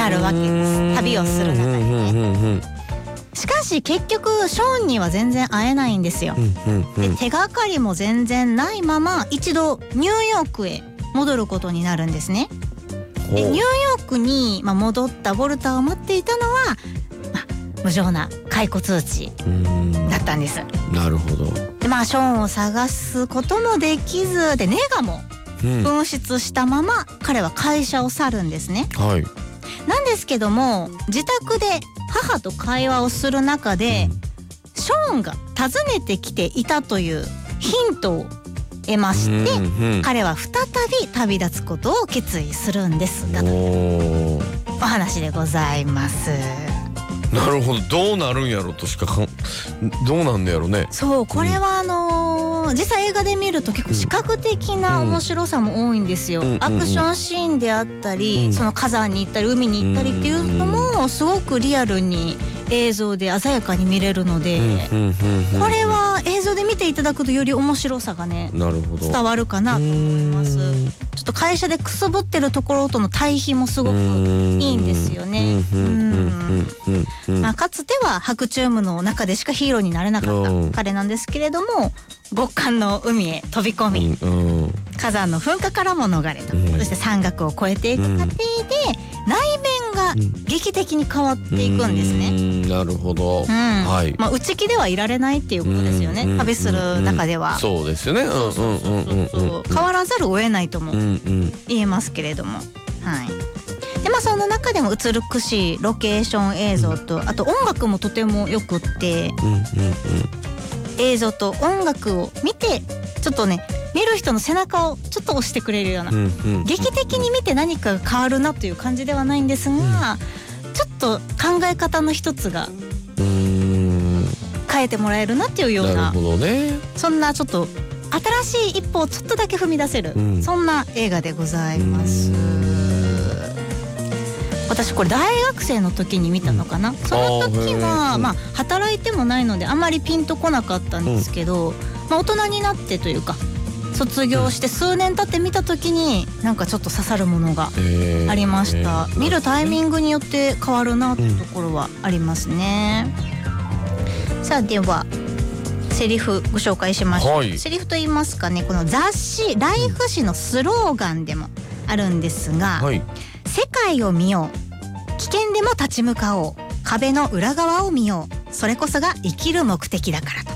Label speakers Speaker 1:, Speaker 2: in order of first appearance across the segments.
Speaker 1: るわけです。旅をする中でね。しかし結局ショーンには全然会えないんですよ。で手がかりも全然ないまま一度ニューヨークへ戻ることになるんですね。でニューヨークに、戻ったウォルターを待っていたのは、無情な解雇通知だったんです。
Speaker 2: なるほど。
Speaker 1: でショーンを探すこともできずでネガも紛失したまま彼は会社を去るんですね。なんですけども自宅で母と会話をする中で、ショーンが訪ねてきていたというヒントを得まして、彼は再び旅立つことを決意するんですが、お話でございます。
Speaker 2: なるほど。どうなるんやろとしかどうなんだやろね。そう、
Speaker 1: これは実際映画で見ると結構視覚的な面白さも多いんですよ。アクションシーンであったり、その火山に行ったり海に行ったりっていうのもすごくリアルに映像で鮮やかに見れるので、これは映像で見ていただくとより面白さがね伝わるかなと思います。ちょっと会社でくすぶってるところとの対比もすごくいいんですよね。かつては白チュームの中でしかヒーローになれなかった彼なんですけれども、極寒の海へ飛び込み、火山の噴火からも逃れた、そして山岳を越えていく過程で内面が劇的に変わっていくんですね。
Speaker 2: なるほど。
Speaker 1: 内気ではいられないっていうことですよね。旅する中では
Speaker 2: そうですよね。
Speaker 1: 変わらざるを得ないとも言えますけれども、でその中でも美しいロケーション映像と、あと音楽もとてもよくって、映像と音楽を見てちょっとね見る人の背中をちょっと押してくれるような、劇的に見て何かが変わるなという感じではないんですが、ちょっと考え方の一つが変えてもらえるなっていうような、そんなちょっと新しい一歩をちょっとだけ踏み出せる、そんな映画でございます。私これ大学生の時に見たのかな。その時は働いてもないのであまりピンとこなかったんですけど、大人になってというか卒業して数年経って見た時になんかちょっと刺さるものがありました。見るタイミングによって変わるなっていうところはありますね。さあではセリフご紹介しましょう。セリフと言いますかね、この雑誌ライフ誌のスローガンでもあるんですが、世界を見よう、危険でも立ち向かおう、壁の裏側を見よう、それこそが生きる目的だからと。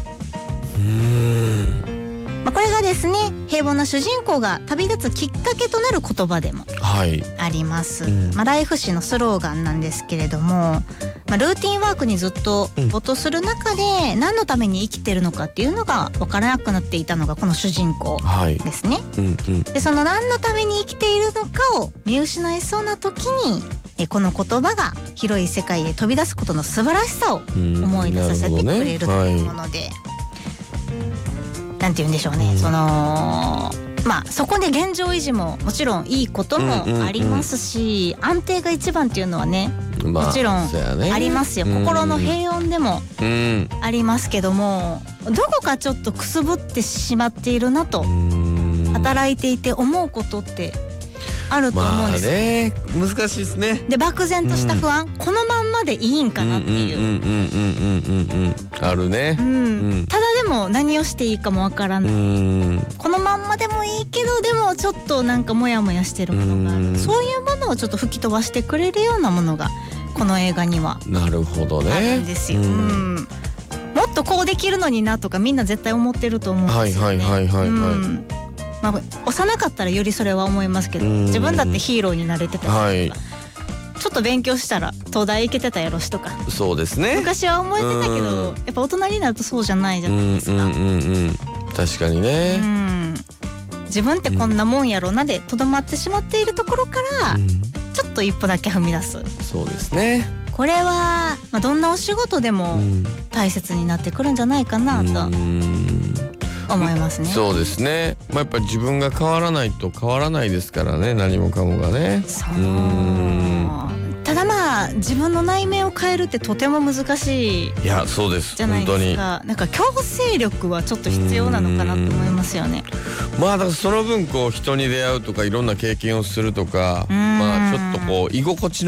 Speaker 1: これがですね、平凡な主人公が旅立つきっかけとなる言葉でもあります。ライフ誌のスローガンなんですけれども、ルーティンワークにずっと没頭する中で何のために生きてるのかっていうのが分からなくなっていたのがこの主人公ですね。でその何のために生きているのかを見失いそうな時にこの言葉が広い世界へ飛び出すことの素晴らしさを思い出させてくれるというもので、なんて言うんでしょうね、そこで現状維持ももちろんいいこともありますし、安定が一番っていうのはねもちろんありますよ。心の平穏でもありますけども、どこかちょっとくすぶってしまっているなと働いていて思うことってあると思うんですよ。
Speaker 2: 難しいですね。
Speaker 1: で漠然とした不安、このまんまでいいんかなっていう
Speaker 2: あるね。
Speaker 1: ただでも何をしていいかもわからない、このまんまでもいいけどでもちょっとなんかモヤモヤしてるものがある、そういうものをちょっと吹き飛ばしてくれるようなものがこの映画にはあるんですよ。もっとこうできるのになとかみんな絶対思ってると思うんですよね。幼かったらよりそれは思いますけど、自分だってヒーローになれてたりとか、ちょっと勉強したら東大行けてたやろしとか、
Speaker 2: そうですね、
Speaker 1: 昔は思えてたけど、やっぱ大人になるとそうじゃないじゃないですか。
Speaker 2: 確かにね。
Speaker 1: 自分ってこんなもんやろなでとどまってしまっているところから、ちょっと一歩だけ踏み出す。
Speaker 2: そうですね。
Speaker 1: これは、どんなお仕事でも大切になってくるんじゃないかなと思いますね。
Speaker 2: そうですね。やっぱり自分が変わらないと変わらないですからね、何もかもがね。ただ自分の内面を変えるってとても難しい。いやそうですじゃないですか。なんか強制力はちょっと必要なのかなと思いますよね。だからその分人に出会うとかいろんな経験をするとか、ちょっと居心地の